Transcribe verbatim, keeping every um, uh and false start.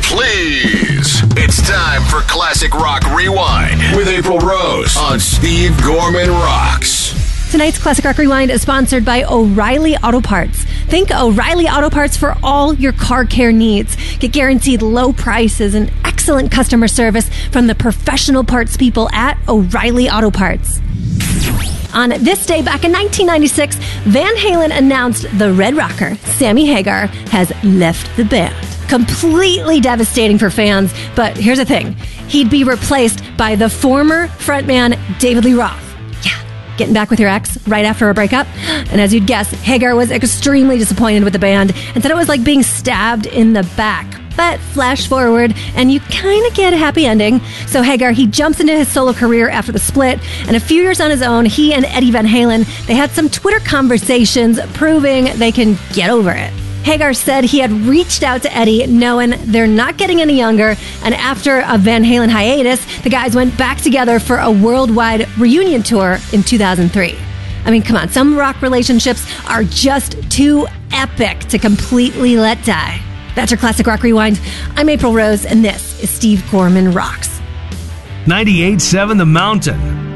Please. It's time for Classic Rock Rewind with April Rose on Steve Gorman Rocks. Tonight's Classic Rock Rewind is sponsored by O'Reilly Auto Parts. Think O'Reilly Auto Parts for all your car care needs. Get guaranteed low prices and excellent customer service from the professional parts people at O'Reilly Auto Parts. On this day back in nineteen ninety-six, Van Halen announced the Red Rocker, Sammy Hagar, has left the band. Completely devastating for fans, but here's the thing. He'd be replaced by the former frontman David Lee Roth. Yeah, getting back with your ex right after a breakup. And as you'd guess, Hagar was extremely disappointed with the band and said it was like being stabbed in the back. But flash forward, and you kind of get a happy ending. So Hagar, he jumps into his solo career after the split, and a few years on his own, he and Eddie Van Halen, they had some Twitter conversations proving they can get over it. Hagar said he had reached out to Eddie knowing they're not getting any younger, and after a Van Halen hiatus, the guys went back together for a worldwide reunion tour in two thousand three. I mean, come on, some rock relationships are just too epic to completely let die. That's your Classic Rock Rewind. I'm April Rose, and this is Steve Gorman Rocks. ninety-eight point seven The Mountain.